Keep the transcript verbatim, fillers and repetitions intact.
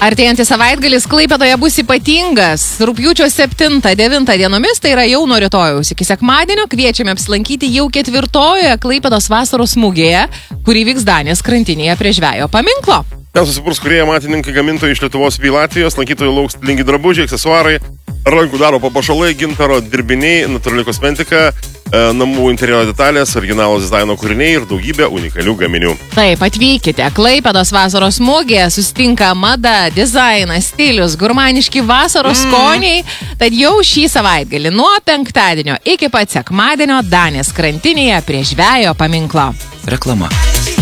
Artėjantį savaitgalis Klaipėdoje bus ypatingas. Rugpjūčio septintą devintą dienomis, tai yra jau nuo rytojaus iki sekmadienio, kviečiame apsilankyti jau ketvirtojoje Klaipėdos vasaros mugėje, kuri vyks Danės krantinėje prie žvejo paminklo. Ten susiburs kūrėjai, amatininkai, gamintojai iš Lietuvos bei Latvijos, lankytojų lauks stilingi drabužiai, aksesuarai, rankų darbo papuošalai, gintaro dirbiniai, natūrali kosmetika, namų interjero detalės, originalūs dizaino kūriniai ir daugybė unikalių gaminių. Taip, atvykite. Klaipėdos vasaros mugėje susitinka mada, dizainas, stilius, gurmaniški vasaros mm. skoniai. Tad jau šį savaitgalį nuo penktadienio iki pat sekmadienio Danės krantinėje prie žvejo paminklo. Reklama.